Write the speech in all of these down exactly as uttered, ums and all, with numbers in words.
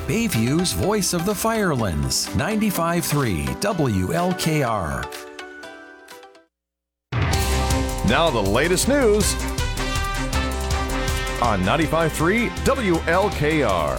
Bayview's voice of the Firelands, ninety-five point three W L K R. Now the latest news on ninety-five point three W L K R.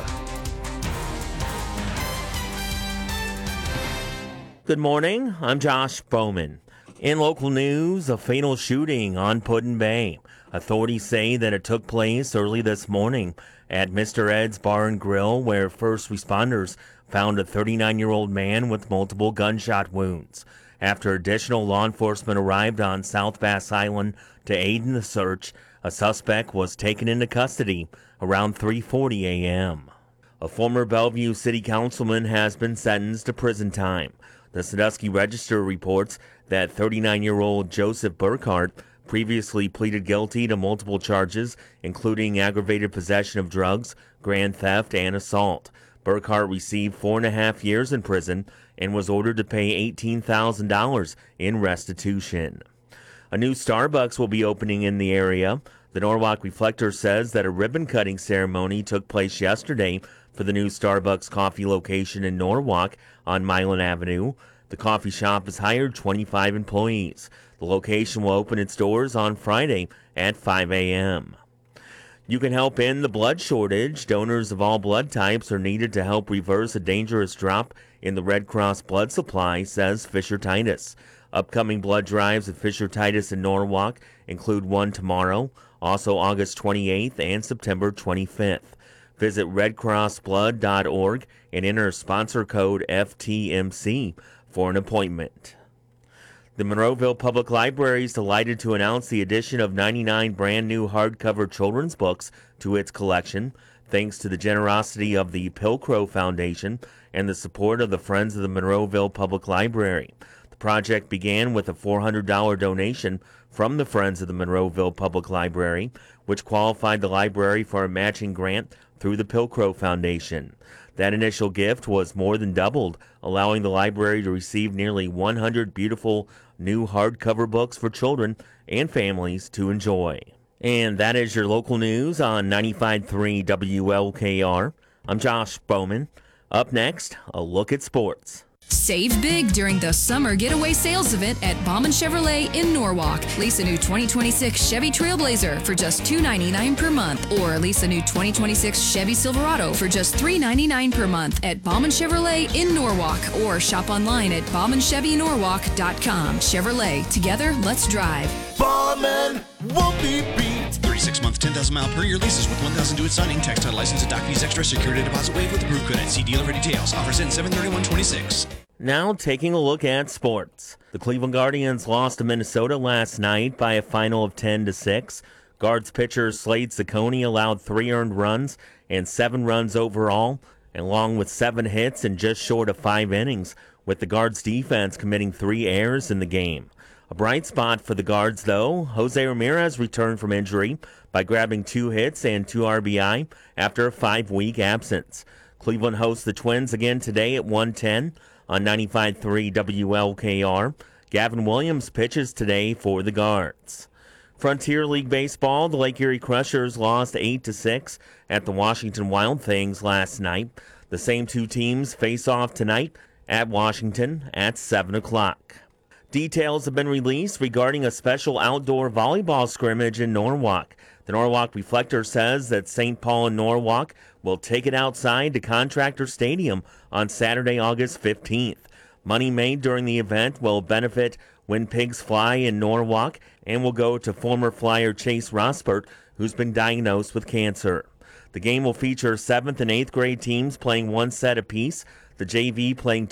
Good morning, I'm Josh Bowman. In local news, a fatal shooting on Put-in Bay. Authorities say that it took place early this morning at Mister Ed's Bar and Grill, where first responders found a thirty-nine-year-old man with multiple gunshot wounds. After additional law enforcement arrived on South Bass Island to aid in the search, a suspect was taken into custody around three forty a.m. A former Bellevue City Councilman has been sentenced to prison time. The Sandusky Register reports that thirty-nine-year-old Joseph Burkhart previously pleaded guilty to multiple charges, including aggravated possession of drugs, grand theft, and assault. Burkhart received four and a half years in prison and was ordered to pay eighteen thousand dollars in restitution. A new Starbucks will be opening in the area. The Norwalk Reflector says that a ribbon-cutting ceremony took place yesterday for the new Starbucks coffee location in Norwalk on Milan Avenue. The coffee shop has hired twenty-five employees. The location will open its doors on Friday at five a.m. You can help end the blood shortage. Donors of all blood types are needed to help reverse a dangerous drop in the Red Cross blood supply, says Fisher Titus. Upcoming blood drives at Fisher Titus in Norwalk include one tomorrow, also August twenty-eighth and September twenty-fifth. Visit red cross blood dot org and enter sponsor code F T M C for an appointment. The Monroeville Public Library is delighted to announce the addition of ninety-nine brand new hardcover children's books to its collection, thanks to the generosity of the Pilcrow Foundation and the support of the Friends of the Monroeville Public Library. The project began with a four hundred dollars donation from the Friends of the Monroeville Public Library, which qualified the library for a matching grant through the Pilcrow Foundation. That initial gift was more than doubled, allowing the library to receive nearly one hundred beautiful new hardcover books for children and families to enjoy. And that is your local news on ninety-five point three W L K R. I'm Josh Bowman. Up next, a look at sports. Save big during the summer getaway sales event at Bauman Chevrolet in Norwalk. Lease a new twenty twenty-six Chevy Trailblazer for just two hundred ninety-nine dollars per month, or lease a new twenty twenty-six Chevy Silverado for just three hundred ninety-nine dollars per month at Bauman Chevrolet in Norwalk, or shop online at bauman chevy norwalk dot com. Chevrolet, together, let's drive. Bauman won't be beat. thirty-six month, ten thousand mile per year leases with one thousand due at signing. Tax title license and doc fees extra. Security deposit waived with approved credit. See dealer for details. Offers in seven thirty-one twenty-six. Now taking a look at sports. The Cleveland Guardians lost to Minnesota last night by a final of ten to six. Guards pitcher Slade Ciccone allowed three earned runs and seven runs overall, along with seven hits and just short of five innings, with the Guards defense committing three errors in the game. A bright spot for the Guards, though, Jose Ramirez returned from injury by grabbing two hits and two R B I after a five-week absence. Cleveland hosts the Twins again today at one ten on ninety-five point three W L K R. Gavin Williams pitches today for the Guards. Frontier League Baseball, the Lake Erie Crushers lost eight to six at the Washington Wild Things last night. The same two teams face off tonight at Washington at seven o'clock. Details have been released regarding a special outdoor volleyball scrimmage in Norwalk. The Norwalk Reflector says that Saint Paul and Norwalk will take it outside to Contractor Stadium on Saturday, August fifteenth. Money made during the event will benefit When Pigs Fly in Norwalk and will go to former Flyer Chase Rospert, who's been diagnosed with cancer. The game will feature seventh and eighth grade teams playing one set apiece, the J V playing